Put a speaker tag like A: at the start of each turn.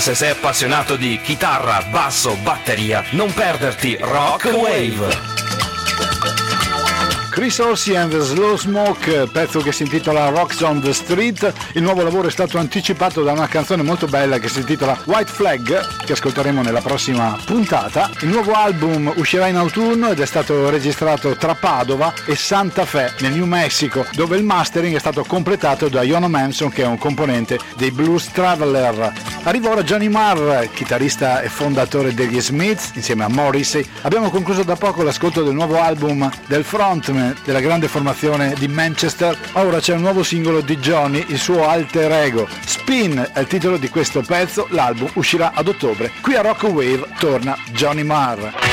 A: Se sei appassionato di chitarra, basso, batteria, non perderti Rock Wave.
B: Chris Orsi and the Slow Smoke, pezzo che si intitola Rocks on the Street. Il nuovo lavoro è stato anticipato da una canzone molto bella che si intitola White Flag, che ascolteremo nella prossima puntata. Il nuovo album uscirà in autunno ed è stato registrato tra Padova e Santa Fe, nel New Mexico, dove il mastering è stato completato da Jono Manson, che è un componente dei Blues Traveler. Arriva ora Johnny Marr, chitarrista e fondatore degli Smiths, insieme a Morrissey. Abbiamo concluso da poco l'ascolto del nuovo album del frontman della grande formazione di Manchester. Ora c'è un nuovo singolo di Johnny, il suo alter ego. Spin è il titolo di questo pezzo, l'album uscirà ad ottobre. Qui a Rock Wave torna Johnny Marr.